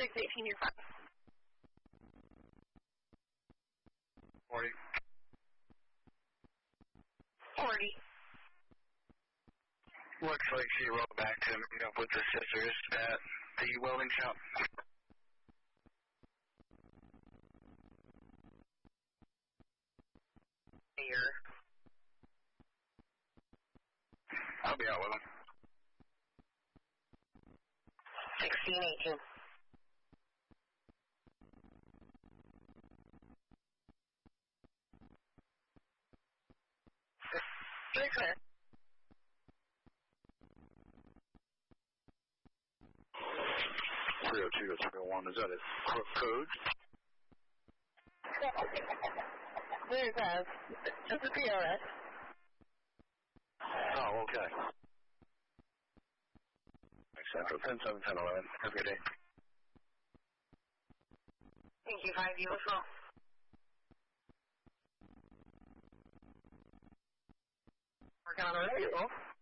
618, you're fine. 40. 40. Looks like she rolled back to meet up with her sisters at the welding shop. Here. I'll be out with them. 1618. You're clear. 302 to 301, is that a code? There's just a PRS. Oh, okay. Central 10, 7, 10, 11. Have a good day. Thank you, 5 you as well. Working on a radio.